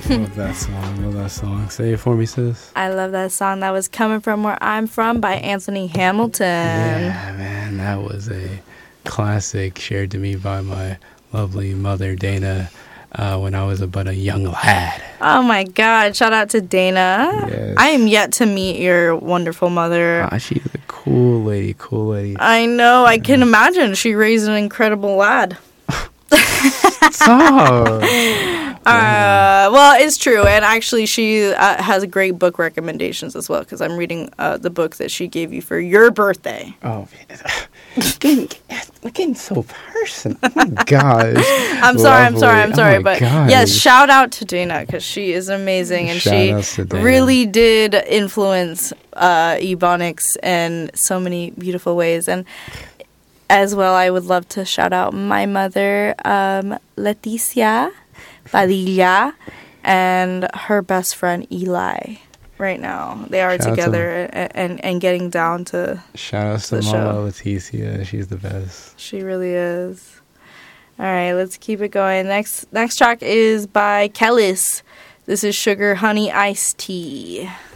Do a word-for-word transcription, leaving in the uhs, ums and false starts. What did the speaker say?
Love that song. Love that song. Say it for me, sis. I love that song. That was Coming From Where I'm From by Anthony Hamilton. Yeah, man. That was a classic shared to me by my lovely mother, Dana, uh, when I was but a young lad. Oh, my God. Shout out to Dana. Yes. I am yet to meet your wonderful mother. Ah, she's a cool lady, cool lady. I know. I can imagine. She raised an incredible lad. So, Uh, well, it's true, and actually, she uh, has great book recommendations as well. Because I'm reading uh, the book that she gave you for your birthday. oh, getting, getting so personal. Oh my gosh. I'm sorry, I'm sorry, I'm Lovely. sorry, Oh my but gosh. yes, shout out to Dana because she is amazing, and Shout outs she to Dana. really did influence uh, Ebonics in so many beautiful ways. And as well, I would love to shout out my mother, um, Leticia Padilla, and her best friend Eli. Right now, they are Shout out to together and, and and getting down to. Shout outs to The Mama show. Leticia. She's the best. She really is. All right, let's keep it going. Next next track is by Kellis. This is Sugar Honey Iced Tea.